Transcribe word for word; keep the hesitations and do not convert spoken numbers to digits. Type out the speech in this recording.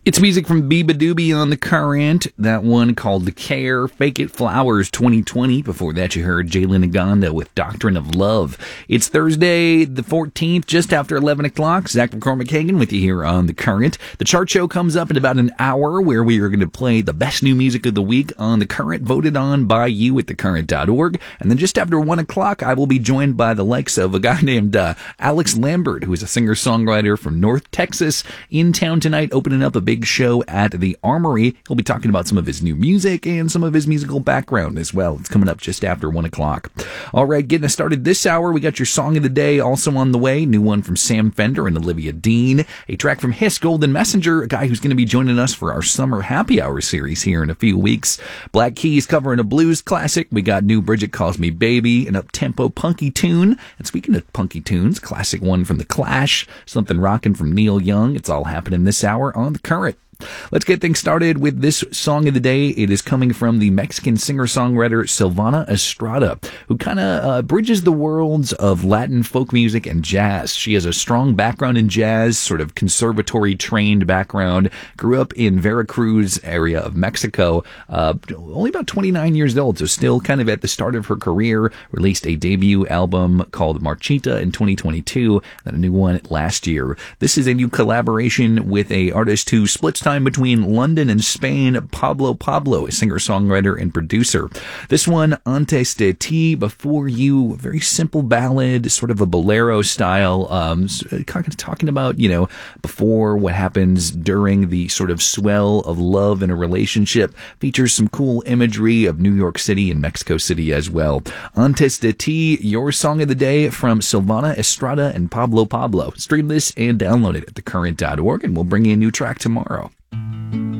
It's music from Biba Doobie on The Current. That one called The Care, Fake It Flowers twenty twenty. Before that, you heard Jalen Aganda with Doctrine of Love. It's Thursday the fourteenth, just after eleven o'clock. Zach McCormick Hagan with you here on The Current. The chart show comes up in about an hour, where we are going to play the best new music of the week on The Current, voted on by you at the current dot org. And then just after one o'clock, I will be joined by the likes of a guy named uh, Alex Lambert, who is a singer-songwriter from North Texas, in town tonight, opening up a big show at the Armory. He'll be talking about some of his new music and some of his musical background as well. It's coming up just after one o'clock. All right, getting us started this hour, we got your song of the day also on the way. New one from Sam Fender and Olivia Dean. A track from Hiss, Golden Messenger, a guy who's going to be joining us for our summer happy hour series here in a few weeks. Black Keys covering a blues classic. We got new Bridget Calls Me Baby, an up-tempo punky tune. And speaking of punky tunes, classic one from The Clash, something rocking from Neil Young. It's all happening this hour on The Current. Let's get things started with this song of the day. It is coming from the Mexican singer-songwriter Silvana Estrada, who kind of uh, bridges the worlds of Latin folk music and jazz. She has a strong background in jazz, sort of conservatory-trained background, grew up in Veracruz area of Mexico, uh, only about twenty-nine years old, so still kind of at the start of her career, released a debut album called Marchita in twenty twenty-two, and a new one last year. This is a new collaboration with a artist who splits time between London and Spain, Pablo Pablo, a singer-songwriter and producer. This one, Antes de Ti, Before You, a very simple ballad, sort of a bolero style, um, kind of talking about, you know, before what happens during the sort of swell of love in a relationship. Features some cool imagery of New York City and Mexico City as well. Antes de Ti, your song of the day from Silvana Estrada and Pablo Pablo. Stream this and download it at the current dot org, and we'll bring you a new track tomorrow.